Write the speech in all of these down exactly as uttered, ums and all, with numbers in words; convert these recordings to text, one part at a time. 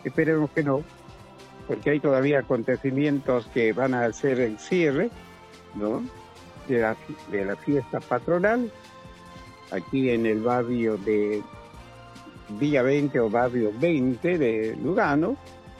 Esperemos que no, porque hay todavía acontecimientos que van a hacer el cierre, ¿no?, de la, de la fiesta patronal, aquí en el barrio de Villa veinte o barrio veinte de Lugano.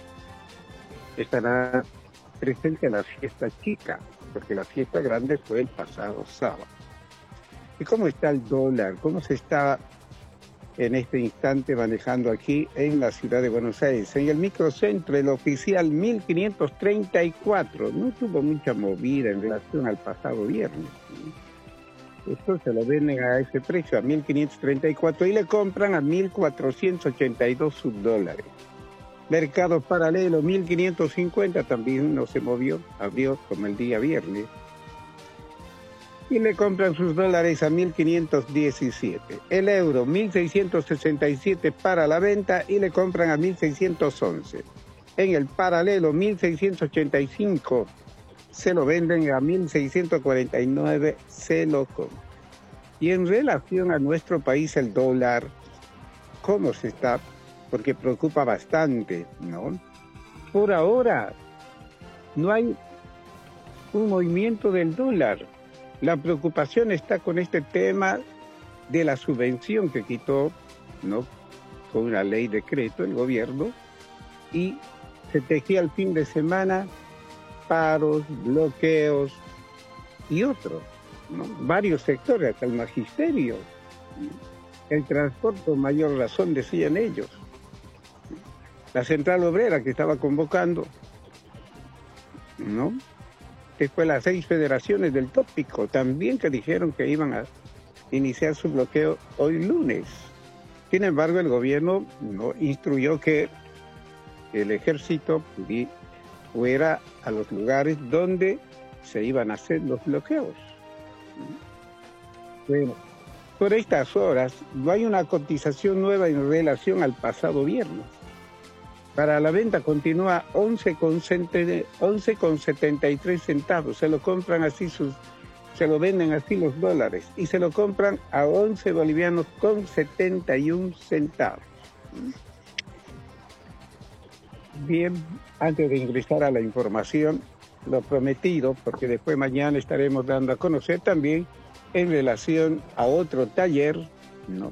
Estará presente la fiesta chica, porque la fiesta grande fue el pasado sábado. ¿Y cómo está el dólar? ¿Cómo se está en este instante manejando aquí en la ciudad de Buenos Aires? En el microcentro, el oficial mil quinientos treinta y cuatro. No tuvo mucha movida en relación al pasado viernes. Esto se lo venden a ese precio, a mil quinientos treinta y cuatro, y le compran a mil cuatrocientos ochenta y dos subdólares. Mercado paralelo, mil quinientos cincuenta, también no se movió, abrió como el día viernes. Y le compran sus dólares a mil quinientos diecisiete. El euro, mil seiscientos sesenta y siete para la venta y le compran a mil seiscientos once. En el paralelo, mil seiscientos ochenta y cinco, se lo venden a mil seiscientos cuarenta y nueve, se lo compran. Y en relación a nuestro país, el dólar, ¿cómo se está? Porque preocupa bastante, ¿no? Por ahora, no hay un movimiento del dólar. La preocupación está con este tema de la subvención que quitó, ¿no?, con una ley decreto el gobierno, y se tejía el fin de semana paros, bloqueos y otros, ¿no? Varios sectores, hasta el magisterio, el transporte con mayor razón, decían ellos. La central obrera que estaba convocando, ¿no? Después las seis federaciones del tópico también, que dijeron que iban a iniciar su bloqueo hoy lunes. Sin embargo, el gobierno no instruyó que el ejército fuera a los lugares donde se iban a hacer los bloqueos. Bueno, por estas horas no hay una cotización nueva en relación al pasado viernes. Para la venta continúa once con setenta y tres centavos. Se lo compran así sus, se lo venden así los dólares y se lo compran a once bolivianos con setenta y un centavos. Bien, antes de ingresar a la información, lo prometido, porque después mañana estaremos dando a conocer también en relación a otro taller, ¿no?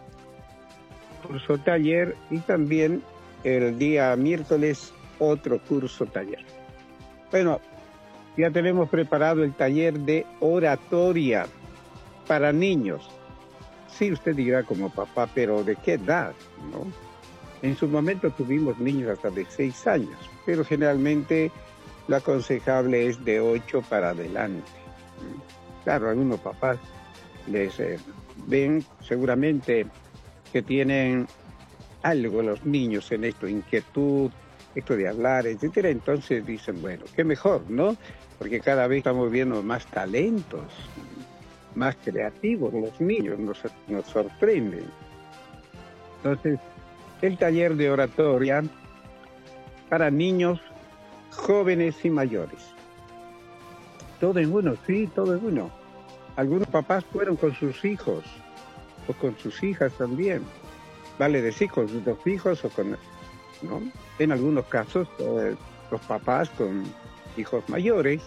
Curso taller, y también el día miércoles otro curso taller. Bueno, ya tenemos preparado el taller de oratoria para niños. Sí, usted dirá como papá, pero ¿de qué edad, no? En su momento tuvimos niños hasta de seis años, pero generalmente lo aconsejable es de ocho para adelante. Claro, algunos papás les eh, ven seguramente que tienen algo los niños en esto, inquietud, esto de hablar, etcétera. Entonces dicen, bueno, qué mejor, ¿no? Porque cada vez estamos viendo más talentos, más creativos los niños, nos, nos sorprenden. Entonces, el taller de oratoria para niños, jóvenes y mayores. Todo en uno, sí, todo en uno. Algunos papás fueron con sus hijos o con sus hijas también. Vale decir, con sus dos hijos o con, ¿no? En algunos casos, eh, los papás con hijos mayores.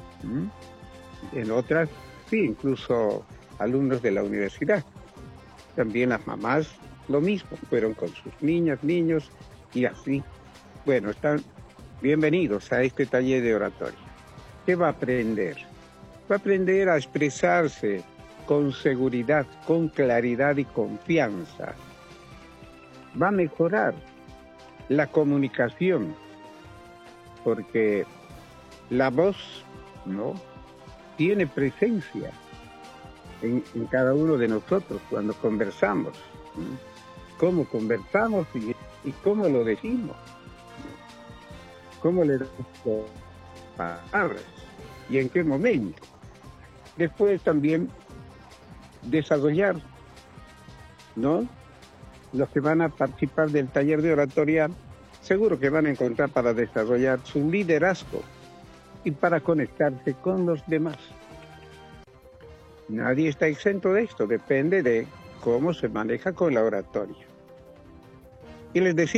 ¿Mm? En otras, sí, incluso alumnos de la universidad. También las mamás, lo mismo, fueron con sus niñas, niños y así. Bueno, están bienvenidos a este taller de oratoria. ¿Qué va a aprender? Va a aprender a expresarse con seguridad, con claridad y confianza. Va a mejorar la comunicación, porque la voz, ¿no?, tiene presencia en, en cada uno de nosotros cuando conversamos. ¿No? Cómo conversamos y, y cómo lo decimos. ¿No? Cómo le damos palabras y en qué momento. Después también desarrollar, ¿no?, los que van a participar del taller de oratoria, seguro que van a encontrar para desarrollar su liderazgo y para conectarse con los demás. Nadie está exento de esto, depende de cómo se maneja con la oratoria. Y les decía